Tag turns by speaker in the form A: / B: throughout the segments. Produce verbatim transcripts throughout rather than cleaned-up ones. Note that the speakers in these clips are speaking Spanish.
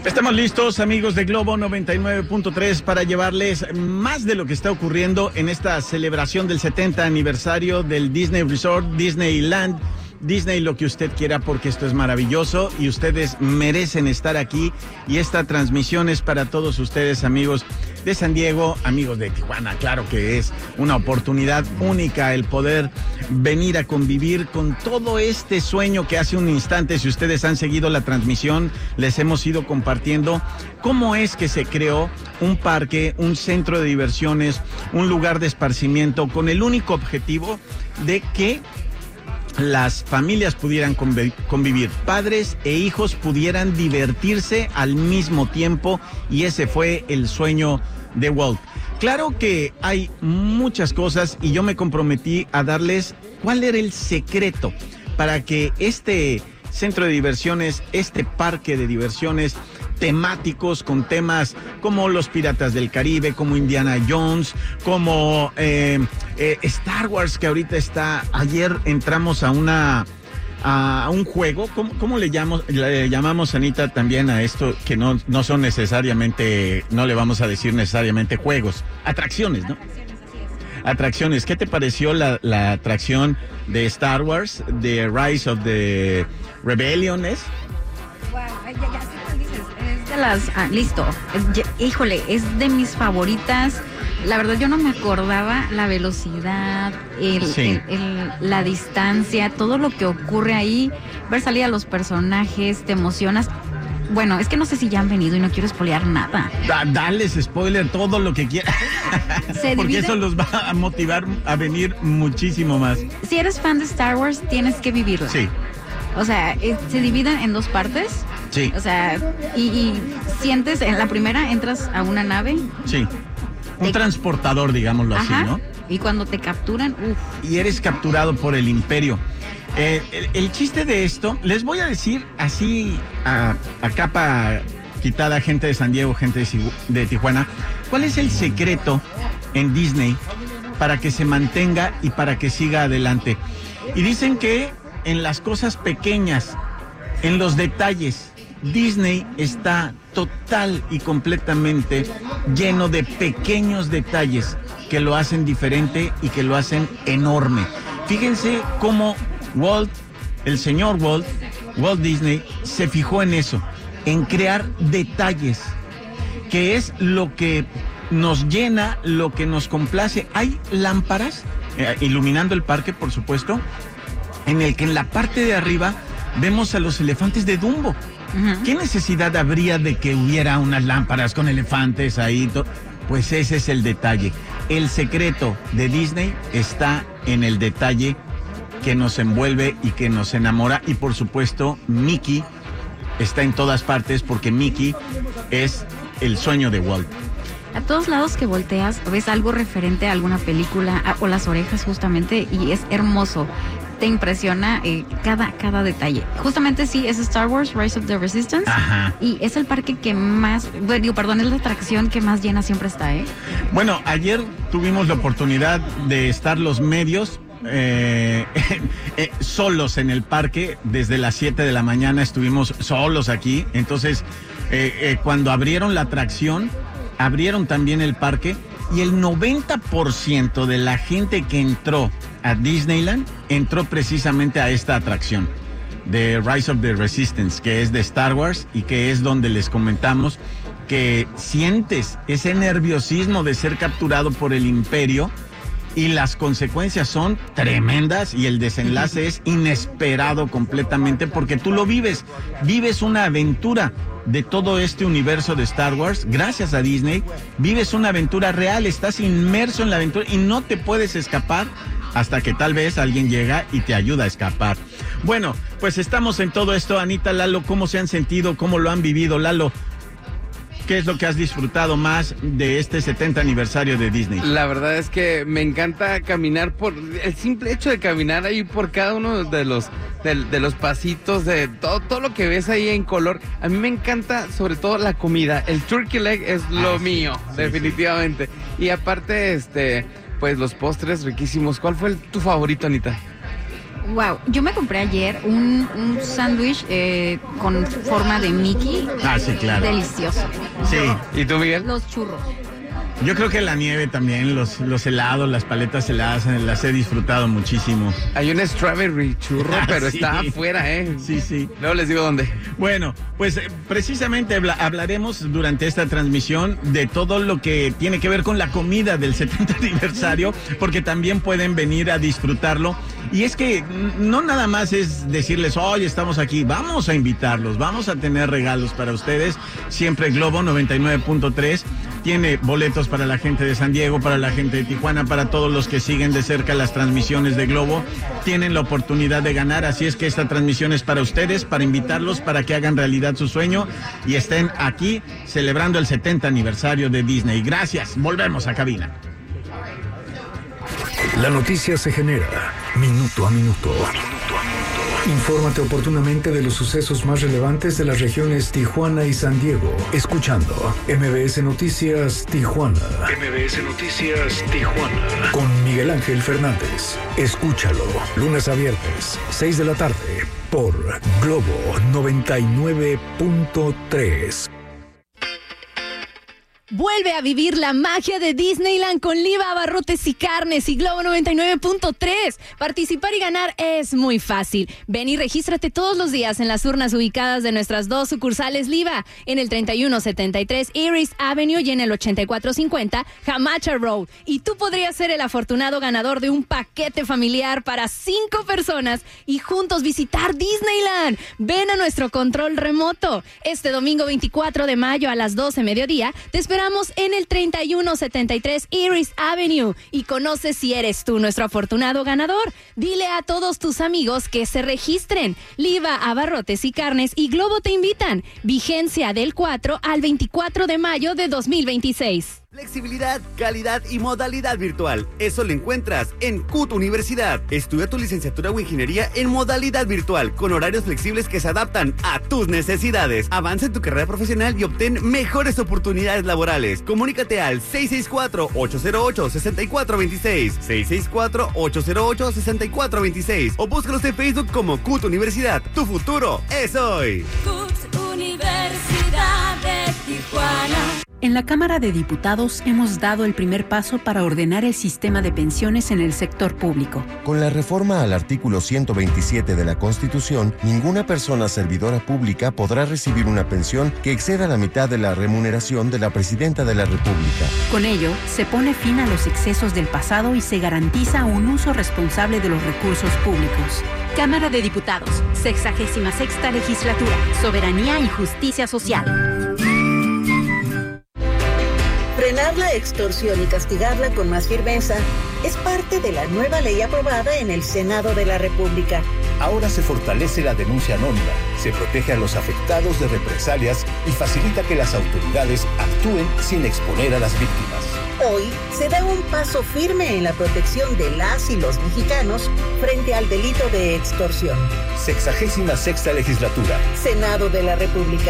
A: Estamos listos, amigos de Globo noventa y nueve punto tres, para llevarles más de lo que está ocurriendo en esta celebración del setenta aniversario del Disney Resort, Disneyland, Disney lo que usted quiera, porque esto es maravilloso y ustedes merecen estar aquí. Y esta transmisión es para todos ustedes, amigos de San Diego, amigos de Tijuana. Claro que es una oportunidad única el poder venir a convivir con todo este sueño que hace un instante, si ustedes han seguido la transmisión, les hemos ido compartiendo cómo es que se creó un parque, un centro de diversiones, un lugar de esparcimiento con el único objetivo de que las familias pudieran convivir, padres e hijos pudieran divertirse al mismo tiempo, y ese fue el sueño de Walt. Claro que hay muchas cosas y yo me comprometí a darles cuál era el secreto para que este centro de diversiones, este parque de diversiones temáticos con temas como los Piratas del Caribe, como Indiana Jones, como eh, eh, Star Wars, que ahorita está, ayer entramos a una a un juego, ¿cómo, cómo le, llamo, le llamamos, Anita, también a esto que no, no son necesariamente, no le vamos a decir necesariamente juegos, atracciones, ¿no? Atracciones. ¿Qué te pareció la, la atracción de Star Wars, de Rise of the Rebellion? ¿Es?
B: Wow, ya, ya sé cuál dices. Es de las... Ah, listo. Es, híjole, es de mis favoritas. La verdad, yo no me acordaba la velocidad, el, sí. el, el, la distancia, todo lo que ocurre ahí. Ver salir a los personajes, te emocionas. Bueno, es que no sé si ya han venido y no quiero spoilear nada.
A: Da, dales spoiler todo lo que quieras. Porque divide... eso los va a motivar a venir muchísimo más.
B: Si eres fan de Star Wars, tienes que vivirlo.
A: Sí.
B: O sea, eh, se dividen en dos partes.
A: Sí.
B: O sea, y, y sientes, en la primera entras a una nave.
A: Sí. Un te... transportador, digámoslo Ajá. así, ¿no?
B: Y cuando te capturan, uff.
A: Y eres capturado por el Imperio. Eh, el, el chiste de esto, les voy a decir así a, a capa quitada, gente de San Diego, gente de, de Tijuana, ¿cuál es el secreto en Disney para que se mantenga y para que siga adelante? Y dicen que en las cosas pequeñas, en los detalles, Disney está total y completamente lleno de pequeños detalles que lo hacen diferente y que lo hacen enorme. Fíjense cómo Walt, el señor Walt, Walt Disney, se fijó en eso, en crear detalles, que es lo que nos llena, lo que nos complace. Hay lámparas eh, iluminando el parque, por supuesto, en el que en la parte de arriba vemos a los elefantes de Dumbo. Uh-huh. ¿Qué necesidad habría de que hubiera unas lámparas con elefantes ahí? Pues ese es el detalle. El secreto de Disney está en el detalle que nos envuelve y que nos enamora. Y por supuesto, Mickey está en todas partes, porque Mickey es el sueño de Walt.
B: A todos lados que volteas ves algo referente a alguna película, a, o las orejas justamente, y es hermoso. Te impresiona eh, cada, cada detalle. Justamente sí, es Star Wars, Rise of the Resistance.
A: Ajá.
B: Y es el parque que más, bueno, digo, perdón, es la atracción que más llena siempre está, ¿eh?
A: Bueno, ayer tuvimos la oportunidad de estar los medios eh, eh, solos en el parque. Desde las siete de la mañana estuvimos solos aquí. Entonces, eh, eh, cuando abrieron la atracción, abrieron también el parque, y el noventa por ciento de la gente que entró a Disneyland entró precisamente a esta atracción de Rise of the Resistance, que es de Star Wars y que es donde les comentamos que sientes ese nerviosismo de ser capturado por el Imperio, y las consecuencias son tremendas y el desenlace es inesperado completamente, porque tú lo vives, vives una aventura de todo este universo de Star Wars. Gracias a Disney vives una aventura real, estás inmerso en la aventura y no te puedes escapar hasta que tal vez alguien llega y te ayuda a escapar. Bueno, pues estamos en todo esto. Anita, Lalo, ¿cómo se han sentido? ¿Cómo lo han vivido? Lalo, ¿qué es lo que has disfrutado más de este setenta aniversario de Disney?
C: La verdad es que me encanta caminar, por el simple hecho de caminar ahí por cada uno de los de, de los pasitos, de todo, todo lo que ves ahí en color. A mí me encanta sobre todo la comida. El turkey leg es lo ah, mío, sí, definitivamente. Sí. Y aparte, este, pues los postres riquísimos. ¿Cuál fue el, tu favorito, Anita?
B: Wow, yo me compré ayer un, un sándwich eh, con forma de Mickey.
A: Ah, sí, claro.
B: Delicioso.
A: Sí.
C: ¿Y tú, Miguel?
B: Los churros.
A: Yo creo que la nieve también, los, los helados, las paletas heladas, las he disfrutado muchísimo.
C: Hay un strawberry churro,
A: Ah,
C: pero
A: sí.
C: está afuera, ¿eh?
A: Sí, sí.
C: Luego les digo dónde.
A: Bueno, pues eh, precisamente habla- hablaremos durante esta transmisión de todo lo que tiene que ver con la comida del setenta aniversario, porque también pueden venir a disfrutarlo. Y es que n- no nada más es decirles, oye, estamos aquí, vamos a invitarlos, vamos a tener regalos para ustedes. Siempre Globo noventa y nueve punto tres tiene boletos para la gente de San Diego, para la gente de Tijuana, para todos los que siguen de cerca las transmisiones de Globo. Tienen la oportunidad de ganar, así es que esta transmisión es para ustedes, para invitarlos, para que hagan realidad su sueño y estén aquí celebrando el setenta aniversario de Disney. Gracias, volvemos a cabina.
D: La noticia se genera minuto a minuto. Infórmate oportunamente de los sucesos más relevantes de las regiones Tijuana y San Diego, escuchando M B S Noticias Tijuana. M B S Noticias Tijuana. Con Miguel Ángel Fernández. Escúchalo, lunes a viernes, seis de la tarde, por Globo noventa y nueve punto tres.
E: Vuelve a vivir la magia de Disneyland con Liva Abarrotes y Carnes y Globo noventa y nueve punto tres. Participar y ganar es muy fácil. Ven y regístrate todos los días en las urnas ubicadas de nuestras dos sucursales Liva, en el treinta y uno setenta y tres Iris Avenue y en el ochenta y cuatro cincuenta Hamacha Road. Y tú podrías ser el afortunado ganador de un paquete familiar para cinco personas y juntos visitar Disneyland. Ven a nuestro control remoto. Este domingo veinticuatro de mayo a las doce mediodía te esperamos en el treinta y uno setenta y tres Iris Avenue y conoce si eres tú nuestro afortunado ganador. Dile a todos tus amigos que se registren. Liva, Abarrotes y Carnes y Globo te invitan. Vigencia del cuatro al veinticuatro de mayo de dos mil veintiséis.
F: Flexibilidad, calidad y modalidad virtual. Eso lo encuentras en C U T Universidad. Estudia tu licenciatura o ingeniería en modalidad virtual, con horarios flexibles que se adaptan a tus necesidades. Avanza en tu carrera profesional y obtén mejores oportunidades laborales. Comunícate al seis seis cuatro, ocho cero ocho, seis cuatro dos seis, seis seis cuatro, ocho cero ocho, seis cuatro dos seis o búscalos en Facebook como C U T Universidad. Tu futuro es hoy.
G: C U T Universidad de Tijuana.
H: En la Cámara de Diputados hemos dado el primer paso para ordenar el sistema de pensiones en el sector público.
I: Con la reforma al artículo ciento veintisiete de la Constitución, ninguna persona servidora pública podrá recibir una pensión que exceda la mitad de la remuneración de la Presidenta de la República.
H: Con ello, se pone fin a los excesos del pasado y se garantiza un uso responsable de los recursos públicos. Cámara de Diputados, sexagésima sexta legislatura, soberanía y justicia social.
J: Frenar la extorsión y castigarla con más firmeza es parte de la nueva ley aprobada en el Senado de la República.
K: Ahora se fortalece la denuncia anónima, se protege a los afectados de represalias y facilita que las autoridades actúen sin exponer a las víctimas.
J: Hoy se da un paso firme en la protección de las y los mexicanos frente al delito de extorsión.
K: Sexagésima sexta legislatura.
J: Senado de la República.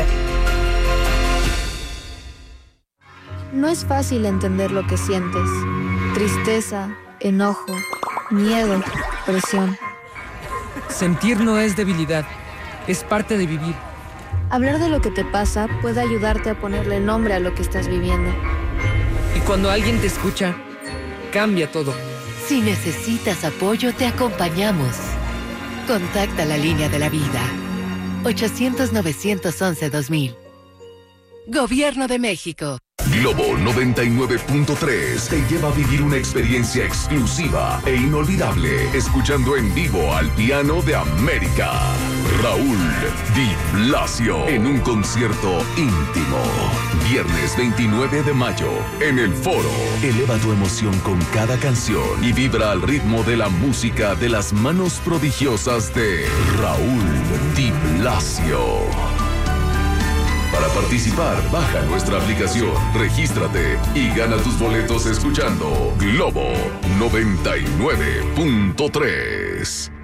L: No es fácil entender lo que sientes. Tristeza, enojo, miedo, presión.
M: Sentir no es debilidad, es parte de vivir.
L: Hablar de lo que te pasa puede ayudarte a ponerle nombre a lo que estás viviendo.
M: Y cuando alguien te escucha, cambia todo.
N: Si necesitas apoyo, te acompañamos. Contacta la línea de la vida. ochocientos, novecientos once, dos mil. Gobierno de México.
O: Globo noventa y nueve punto tres te lleva a vivir una experiencia exclusiva e inolvidable, escuchando en vivo al piano de América, Raúl Di Blasio, en un concierto íntimo. Viernes veintinueve de mayo, en el Foro. Eleva tu emoción con cada canción y vibra al ritmo de la música de las manos prodigiosas de Raúl Di Blasio. Para participar, baja nuestra aplicación, regístrate y gana tus boletos escuchando Globo noventa y nueve punto tres.